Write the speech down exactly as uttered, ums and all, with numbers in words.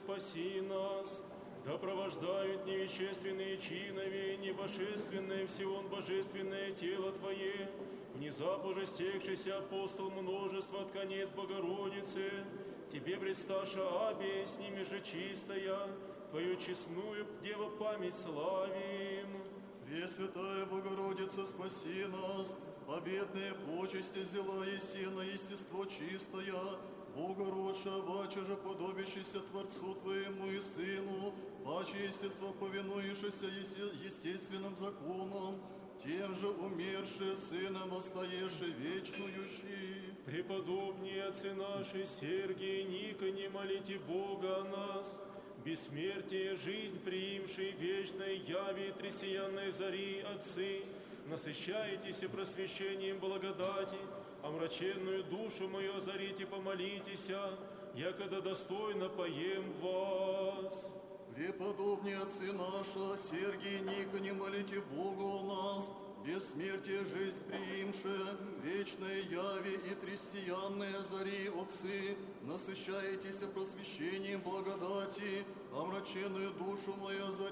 спаси нас. Да провождают невещественные чинови, небожественное всего божественное тело Твое, внезапу же стекшийся апостол множество от конец Богородицы, Тебе предсташа Абе, с ними же чистая, Твою честную Дева память славим. Пресвятая Богородица, спаси нас, победные почести взяла еси на естество чистое, Богородша, баче же подобищийся Творцу Твоему и Сыну, паче естество повинуешься естественным законам, тем же умерши Сыном остаешь вечнующий. Преподобнее отцы наши, Сергий, Никоне, молите Бога о нас, бессмертие, жизнь приимшей вечной яви тресиянной зари, отцы, насыщаетесь просвещением благодати, омраченную душу мою озарите, помолитесь, якогда достойно поем вас. Преподобнее отцы наша, Сергий, Никоне, молите Бога о нас, бессмертие, жизнь приимше, вечные яви и трестиянные зари, отцы, насыщаетесь просвещением благодати, омраченную душу мою озарите,